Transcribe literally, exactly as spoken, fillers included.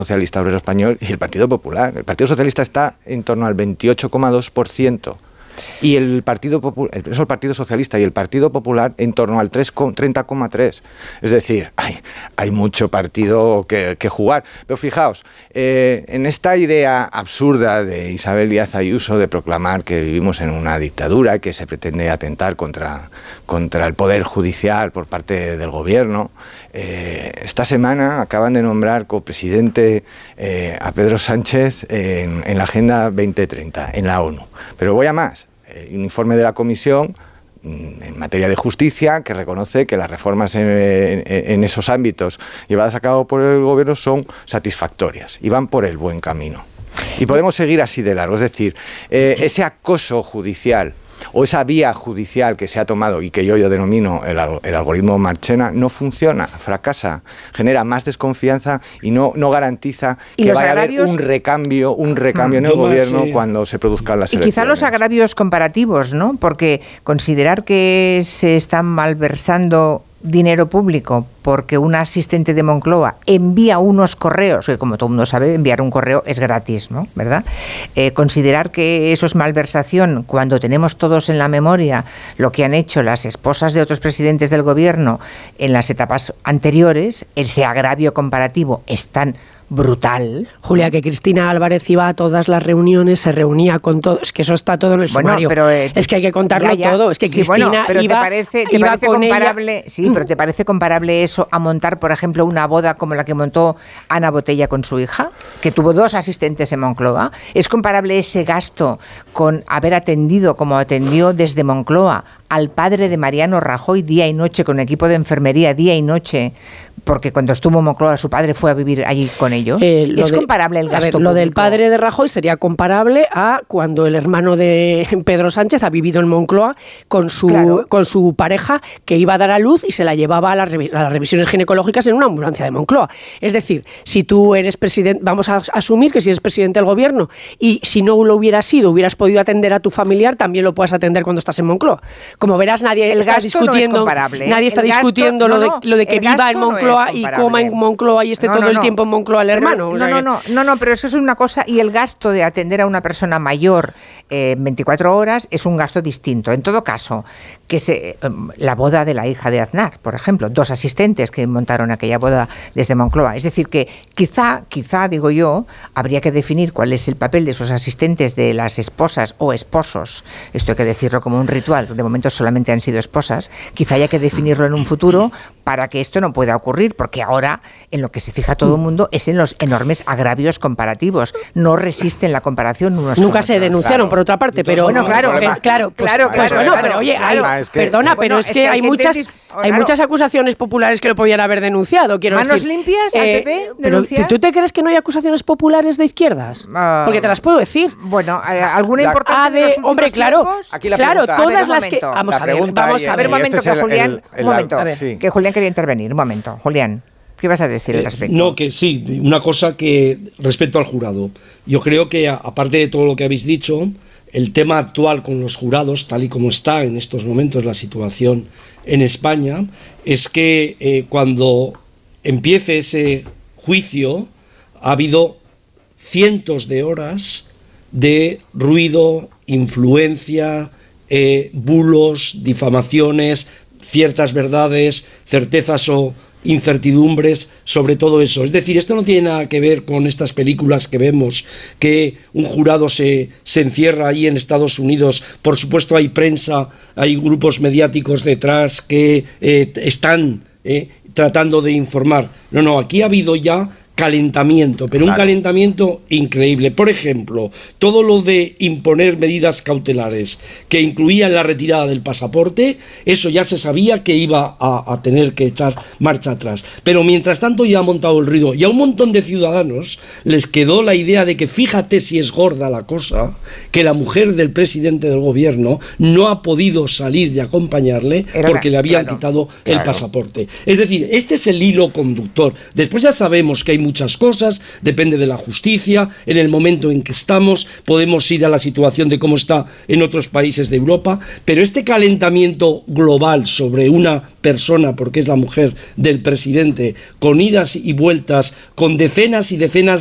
Socialista Obrero Español y el Partido Popular. El Partido Socialista está en torno al veintiocho coma dos por ciento y el Partido Popular, eso el Partido Socialista y el Partido Popular en torno al treinta coma tres. Es decir, hay, hay mucho partido que, que jugar. Pero fijaos, eh, en esta idea absurda de Isabel Díaz Ayuso de proclamar que vivimos en una dictadura, que se pretende atentar contra, contra el poder judicial por parte del gobierno, eh, esta semana acaban de nombrar copresidente eh, a Pedro Sánchez en, en la Agenda veinte treinta, en la ONU. Pero voy a más. Un informe de la Comisión en materia de justicia que reconoce que las reformas en, en, en esos ámbitos llevadas a cabo por el gobierno son satisfactorias y van por el buen camino. Y podemos seguir así de largo, es decir, eh, ese acoso judicial o esa vía judicial que se ha tomado y que yo, yo denomino el, el algoritmo Marchena, no funciona, fracasa, genera más desconfianza y no, no garantiza que vaya a haber un recambio, un recambio en el gobierno más, sí. cuando se produzcan las elecciones. Y quizá los agravios comparativos, ¿no? Porque considerar que se están malversando dinero público porque un asistente de Moncloa envía unos correos, que como todo el mundo sabe, enviar un correo es gratis, ¿no? ¿Verdad? Eh, considerar que eso es malversación cuando tenemos todos en la memoria lo que han hecho las esposas de otros presidentes del gobierno en las etapas anteriores, ese agravio comparativo es tan brutal. Julia, que Cristina Álvarez iba a todas las reuniones, se reunía con todos, es que eso está todo en el bueno, sumario. Pero, eh, es que hay que contarlo ya, ya. todo. Es que sí, Cristina bueno, pero iba, te parece, te iba parece con comparable, ella. Sí, pero ¿te parece comparable eso a montar, por ejemplo, una boda como la que montó Ana Botella con su hija, que tuvo dos asistentes en Moncloa? ¿Es comparable ese gasto con haber atendido, como atendió desde Moncloa, al padre de Mariano Rajoy día y noche, con equipo de enfermería día y noche, porque cuando estuvo en Moncloa su padre fue a vivir allí con ellos? Eh, ¿Es de, comparable el gasto ver, público? Lo del padre de Rajoy sería comparable a cuando el hermano de Pedro Sánchez ha vivido en Moncloa con su, claro. con su pareja, que iba a dar a luz y se la llevaba a las, revi- a las revisiones ginecológicas en una ambulancia de Moncloa. Es decir, si tú eres presidente, vamos a asumir que si eres presidente del gobierno y si no lo hubieras sido, hubieras podido atender a tu familiar, también lo puedes atender cuando estás en Moncloa. Como verás, nadie el está discutiendo, no es nadie está el discutiendo gasto, lo, no, de, lo de que viva en Moncloa no y coma en Moncloa y esté no, todo no, el tiempo en Moncloa el pero, hermano. O no, sea no, que... no, no, no, pero eso es una cosa, y el gasto de atender a una persona mayor eh, veinticuatro horas es un gasto distinto. En todo caso, que se, la boda de la hija de Aznar, por ejemplo, dos asistentes que montaron aquella boda desde Moncloa. Es decir, que quizá, quizá, digo yo, habría que definir cuál es el papel de esos asistentes de las esposas o esposos. Esto hay que decirlo como un ritual. De momento solamente han sido esposas. Quizá haya que definirlo en un futuro para que esto no pueda ocurrir, porque ahora en lo que se fija todo el mundo es en los enormes agravios comparativos. No resisten la comparación unos Nunca se denunciaron, claro. por otra parte, pero bueno, claro, pero, claro, pues, claro, pues, claro, bueno, claro, pero oye, claro, hay, es que, perdona, bueno, pero es, es que, que hay, hay muchas tesis, hay claro. muchas acusaciones populares que lo podían haber denunciado, quiero ¿Manos decir. limpias al eh, P P pero denunciar? ¿tú te crees que no hay acusaciones populares de izquierdas? Uh, Porque te las puedo decir. Bueno, ¿alguna importancia ah, de, de hombre, claro, Aquí la claro, pregunta, todas a ver, las que vamos la a ver, vamos a ver, un momento este que Julián, el, el, un momento, a ver, sí. que Julián quería intervenir, un momento, Julián. ¿Qué vas a decir al respecto? Eh, no, que sí, una cosa que respecto al jurado. Yo creo que, aparte de todo lo que habéis dicho, el tema actual con los jurados, tal y como está en estos momentos la situación en España, es que eh, cuando empiece ese juicio ha habido cientos de horas de ruido, influencia, eh, bulos, difamaciones, ciertas verdades, certezas o incertidumbres sobre todo eso. Es decir, esto no tiene nada que ver con estas películas que vemos, que un jurado se, se encierra ahí en Estados Unidos. Por supuesto hay prensa, hay grupos mediáticos detrás que eh, están eh, tratando de informar. No, no, aquí ha habido ya calentamiento, pero claro. un calentamiento increíble. Por ejemplo, todo lo de imponer medidas cautelares que incluían la retirada del pasaporte, eso ya se sabía que iba a, a tener que echar marcha atrás. Pero mientras tanto ya ha montado el ruido y a un montón de ciudadanos les quedó la idea de que fíjate si es gorda la cosa, que la mujer del presidente del gobierno no ha podido salir y acompañarle Era porque la, le habían claro, quitado claro. el pasaporte. Es decir, este es el hilo conductor. Después ya sabemos que hay muchas cosas, depende de la justicia, en el momento en que estamos, podemos ir a la situación de cómo está en otros países de Europa, pero este calentamiento global sobre una persona, porque es la mujer del presidente, con idas y vueltas, con decenas y decenas